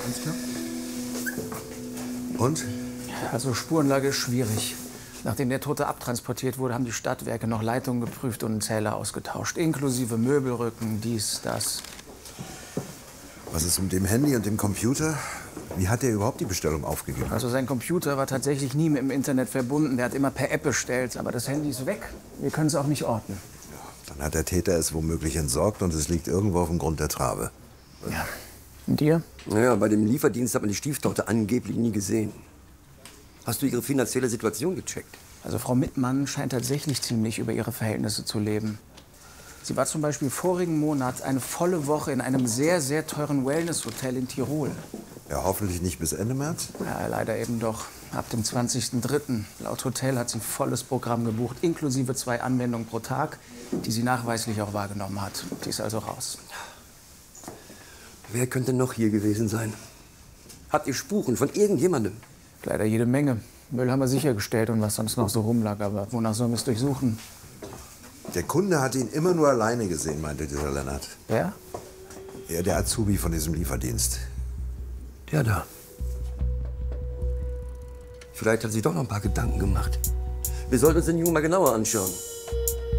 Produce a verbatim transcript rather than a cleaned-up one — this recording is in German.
Alles klar. Und? Also Spurenlage ist schwierig. Nachdem der Tote abtransportiert wurde, haben die Stadtwerke noch Leitungen geprüft und einen Zähler ausgetauscht. Inklusive Möbelrücken, dies, das. Was ist mit dem Handy und dem Computer? Wie hat er überhaupt die Bestellung aufgegeben? Also sein Computer war tatsächlich nie mit dem Internet verbunden. Der hat immer per App bestellt. Aber das Handy ist weg. Wir können es auch nicht orten. Ja, dann hat der Täter es womöglich entsorgt und es liegt irgendwo auf dem Grund der Trabe. Ja. Und dir? Naja, bei dem Lieferdienst hat man die Stieftochter angeblich nie gesehen. Hast du ihre finanzielle Situation gecheckt? Also Frau Mittmann scheint tatsächlich ziemlich über ihre Verhältnisse zu leben. Sie war zum Beispiel vorigen Monat eine volle Woche in einem sehr, sehr teuren Wellness-Hotel in Tirol. Ja, hoffentlich nicht bis Ende März? Ja, leider eben doch. Ab dem zwanzigsten dritten Laut Hotel hat sie ein volles Programm gebucht, inklusive zwei Anwendungen pro Tag, die sie nachweislich auch wahrgenommen hat. Die ist also raus. Wer könnte noch hier gewesen sein? Habt ihr Spuren von irgendjemandem? Leider jede Menge. Müll haben wir sichergestellt und was sonst noch so rumlag. Aber wonach sollen wir es durchsuchen? Der Kunde hat ihn immer nur alleine gesehen, meinte dieser Lennart. Wer? Ja, der Azubi von diesem Lieferdienst. Der da. Vielleicht hat sie doch noch ein paar Gedanken gemacht. Wir sollten uns den Jungen mal genauer anschauen.